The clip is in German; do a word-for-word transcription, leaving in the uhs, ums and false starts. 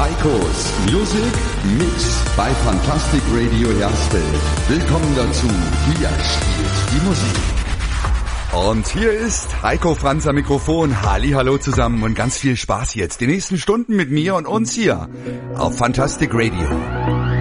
Heikos Music Mix bei Fantastic Radio Hersfeld. Willkommen dazu. Hier spielt die Musik. Und hier ist Heiko Franz am Mikrofon. Halli, hallo zusammen und ganz viel Spaß jetzt. Die nächsten Stunden mit mir und uns hier auf Fantastic Radio.